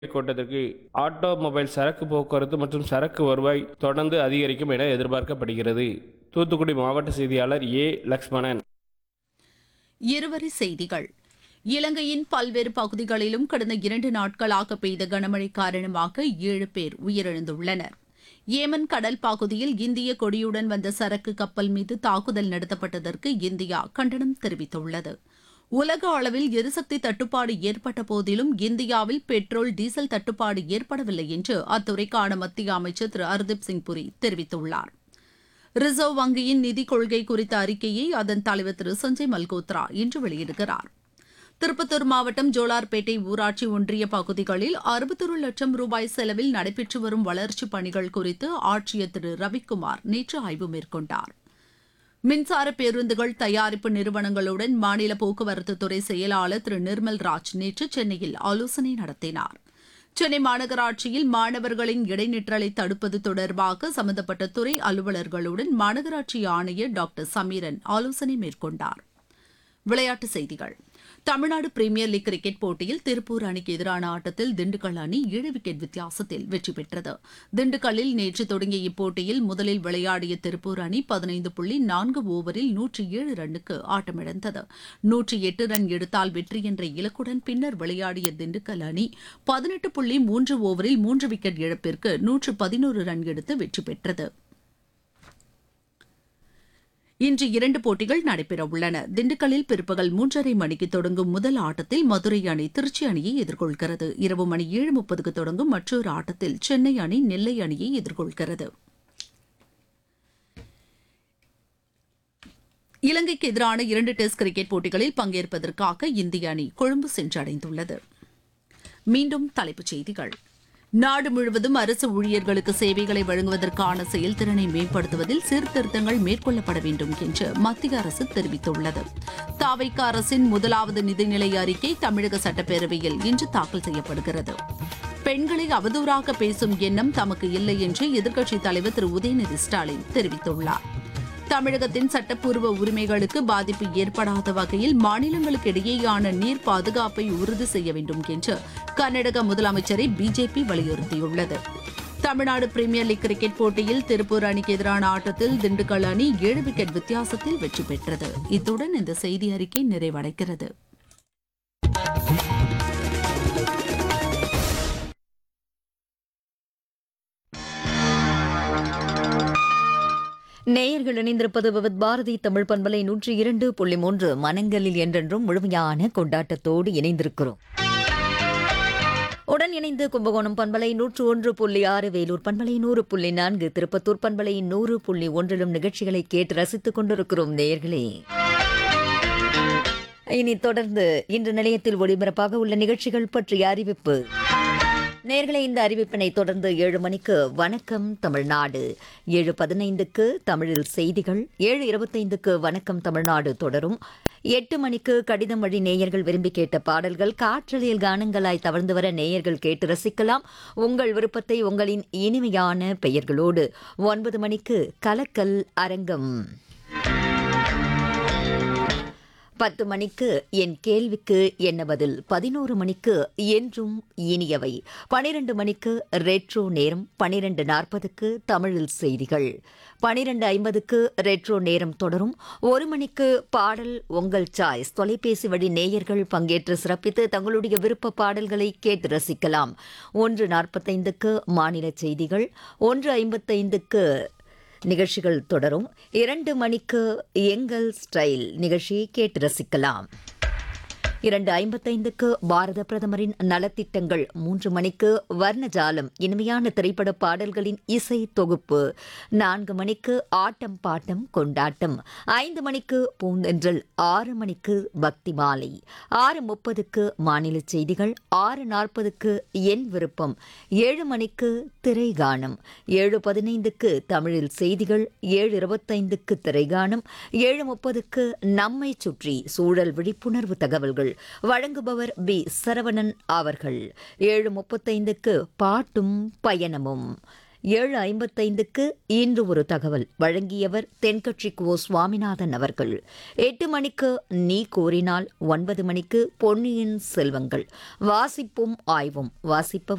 கூட்டத்திற்கு ஆட்டோமொபைல் சரக்கு போக்குவரத்து மற்றும் சரக்கு வருவாய் தொடர்ந்து அதிகரிக்கும் என எதிர்பார்க்கப்படுகிறது. தூத்துக்குடி மாவட்ட செய்தியாளர் லக்ஷ்மணன். இருவரி செய்திகள். இலங்கையின் பல்வேறு பகுதிகளிலும் கடந்த 2 நாட்களாக பெய்த கனமழை காரணமாக 7 பேர் உயிரிழந்துள்ளனர். ஏமன் கடல் பகுதியில் இந்திய கொடியுடன் வந்த சரக்கு கப்பல் மீது தாக்குதல் நடத்தப்பட்டதற்கு இந்தியா கண்டனம் தெரிவித்துள்ளது. உலக அளவில் எரிசக்தி தட்டுப்பாடு ஏற்பட்ட போதிலும் இந்தியாவில் பெட்ரோல், டீசல் தட்டுப்பாடு ஏற்படவில்லை என்று அத்துறைக்கான மத்திய அமைச்சர் திரு ஹர்தீப் சிங் புரி தெரிவித்துள்ளார். ரிசர்வ் வங்கியின் நிதிக் கொள்கை குறித்த அறிக்கையை அதன் தலைவர் திரு சஞ்சய் மல்கோத்ரா இன்று வெளியிடுகிறார். திருப்பத்தூர் மாவட்டம் ஜோலார்பேட்டை ஊராட்சி ஒன்றிய பகுதிகளில் 61 லட்சம் ரூபாய் செலவில் நடைபெற்று வரும் வளர்ச்சிப் பணிகள் குறித்து ஆட்சியர் திரு ரவிக்குமார் நேற்று ஆய்வு மேற்கொண்டார். மின்சார பேருந்துகள் தயாரிப்பு நிறுவனங்களுடன் மாநில போக்குவரத்துத்துறை செயலாளர் திரு நிர்மல் ராஜ் நேற்று சென்னையில் ஆலோசனை நடத்தினார். சென்னை மாநகராட்சியில் மாணவர்களின் இடைநிற்றலை தடுப்பது தொடர்பாக சம்பந்தப்பட்ட துறை அலுவலர்களுடன் மாநகராட்சி ஆணையர் டாக்டர் சமீரன் ஆலோசனை மேற்கொண்டார். விளையாட்டுச் செய்திகள். தமிழ்நாடு பிரீமியர் லீக் கிரிக்கெட் போட்டியில் திருப்பூர் அணிக்கு எதிரான ஆட்டத்தில் திண்டுக்கல் அணி 7 விக்கெட் வித்தியாசத்தில் வெற்றி பெற்றது. திண்டுக்கல்லில் நேற்று தொடங்கிய இப்போட்டியில் முதலில் விளையாடிய திருப்பூர் அணி 15.4 ஓவரில் 107 ரன்னுக்கு ஆட்டமிழந்தது. 108 ரன் எடுத்தால் வெற்றி என்ற இலக்குடன் பின்னர் விளையாடிய திண்டுக்கல் அணி 18.3 ஓவரில் 3 விக்கெட் இழப்பிற்கு 111 ரன் எடுத்து வெற்றி பெற்றது. இன்று 2 போட்டிகள் நடைபெறவுள்ளன. திண்டுக்கல்லில் பிற்பகல் 3:30 மணிக்கு தொடங்கும் முதல் ஆட்டத்தில் மதுரை அணி திருச்சி அணியை எதிர்கொள்கிறது. இரவு மணி 7:30க்கு தொடங்கும் மற்றொரு ஆட்டத்தில் சென்னை அணி நெல்லை அணியை எதிர்கொள்கிறது. இலங்கைக்கு எதிரான 2 டெஸ்ட் கிரிக்கெட் போட்டிகளில் பங்கேற்பதற்காக இந்திய அணி கொழும்பு சென்றடைந்துள்ளது. மீண்டும் தலைப்புச் செய்திகள். நாடு முழுவதும் அரசு ஊழியர்களுக்கு சேவைகளை வழங்குவதற்கான செயல்திறனை மேம்படுத்துவதில் சீர்திருத்தங்கள் மேற்கொள்ளப்பட வேண்டும் என்று மத்திய அரசு தெரிவித்துள்ளது. தாவைக்க அரசின் முதலாவது நிதிநிலை அறிக்கை தமிழக சட்டப்பேரவையில் இன்று தாக்கல் செய்யப்படுகிறது. பெண்களை அவதூறாக பேசும் எண்ணம் தமக்கு இல்லை என்று எதிர்க்கட்சித் தலைவர் திரு உதயநிதி ஸ்டாலின் தெரிவித்துள்ளார். தமிழகத்தின் சட்டப்பூர்வ உரிமைகளுக்கு பாதிப்பு ஏற்படாத வகையில் மாநிலங்களுக்கு இடையேயான நீர் பாதுகாப்பை உறுதி செய்ய வேண்டும் என்று கர்நாடக முதலமைச்சரை பிஜேபி வலியுறுத்தியுள்ளது. தமிழ்நாடு பிரீமியர் லீக் கிரிக்கெட் போட்டியில் திருப்பூர் அணிக்கு எதிரான ஆட்டத்தில் திண்டுக்கல் அணி 7 விக்கெட் வித்தியாசத்தில் வெற்றி பெற்றது. இத்துடன் இந்த செய்தி அறிக்கை நிறைவடைகிறது. நேயர்கள் இணைந்திருப்பது விவித் பாரதி தமிழ் பண்பலை 102.3 மனங்களில் என்றென்றும் முழுமையான கொண்டாட்டத்தோடு இணைந்திருக்கிறோம். உடன் இணைந்து கும்பகோணம் பண்பலை 101.6, வேலூர் பண்பலை 100.4, திருப்பத்தூர் பண்பலை 100.1 நிகழ்ச்சிகளை கேட்டு ரசித்துக் கொண்டிருக்கிறோம். நேயர்களே, இனி தொடர்ந்து இன்று நிலையத்தில் ஒளிபரப்பாக உள்ள நிகழ்ச்சிகள் பற்றிய அறிவிப்பு. நேர்களை இந்த அறிவிப்பினை தொடர்ந்து 7 மணிக்கு வணக்கம் தமிழ்நாடு, 7:15க்கு தமிழில் செய்திகள், 7:25க்கு வணக்கம் தமிழ்நாடு தொடரும். 8 மணிக்கு கடிதம் வழி நேயர்கள் விரும்பி கேட்ட பாடல்கள் காற்றலியல் கானங்களாய் தவழ்ந்து வர நேயர்கள் கேட்டு ரசிக்கலாம். உங்கள் விருப்பத்தை உங்களின் இனிமையான பெயர்களோடு. 9 மணிக்கு கலக்கல் அரங்கம். 10 மணிக்கு என் கேள்விக்கு என்ன பதில். 11 மணிக்கு என்றும் இனியவை. 12 மணிக்கு ரெட்ரோ நேரம். 12:40க்கு தமிழில் செய்திகள். 12:50க்கு ரெட்ரோ நேரம் தொடரும். 1 மணிக்கு பாடல் உங்கள் சாய்ஸ். தொலைபேசி வழி நேயர்கள் பங்கேற்று சிறப்பித்து தங்களுடைய விருப்ப பாடல்களை கேட்டு ரசிக்கலாம். 1:45க்கு மாநில செய்திகள். 1:55க்கு நிகழ்ச்சிகள் தொடரும். 2 மணிக்கு எங்கள் ஸ்டைல் நிகழ்ச்சியை கேட்டு ரசிக்கலாம். 2:55க்கு பாரத பிரதமரின் நலத்திட்டங்கள். 3 மணிக்கு வர்ணஜாலம், இனிமையான திரைப்பட பாடல்களின் இசை தொகுப்பு. 4 மணிக்கு ஆட்டம் பாட்டம் கொண்டாட்டம். 5 மணிக்கு பூந்தென்றல். 6 மணிக்கு பக்தி மாலை. 6:30க்கு மாநில செய்திகள். 6:40க்கு என் விருப்பம். 7 மணிக்கு திரைகானம். 7:15க்கு தமிழில் செய்திகள். 7:25க்கு திரைகானம். 7:30க்கு நம்மை சுற்றி சூழல் விழிப்புணர்வு தகவல்கள் வழங்குபவர் பி சரவணன் அவர்கள். 7:35க்கு பாட்டும் பயணமும். 7:55க்கு இன்று ஒரு தகவல் வழங்கியவர் தென்கட்சி கோ சுவாமிநாதன் அவர்கள். 8 மணிக்கு நீ கோரினால். 9 மணிக்கு பொன்னியின் செல்வங்கள் வாசிப்பும் ஆய்வும். வாசிப்பவர்